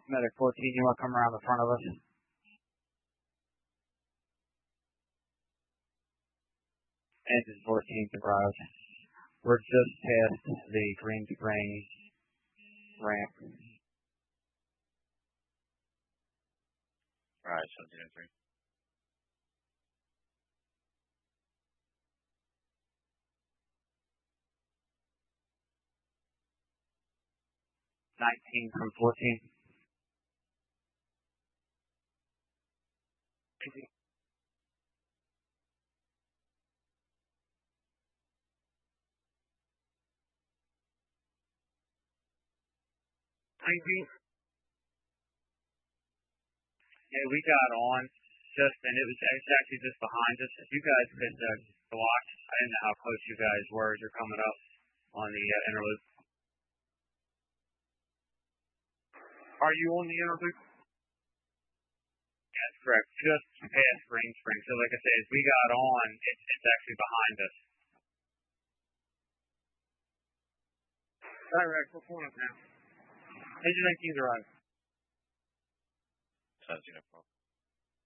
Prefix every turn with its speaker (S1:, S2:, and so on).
S1: Medic 14, you want to come around the front of us? Engine 14 to Browse. We're just past the Green Springs ramp.
S2: Alright, 1703.
S1: From 14. Yeah, we got on and it was actually just behind us. If you guys could watch, I didn't know how close you guys were as you're coming up on the interloop. Are you on the interloop? That's correct. Just past Green Springs. So like I said, as we got on, it's actually behind us. Direct, what's on us now? Engine 19's arrived.
S2: 1704.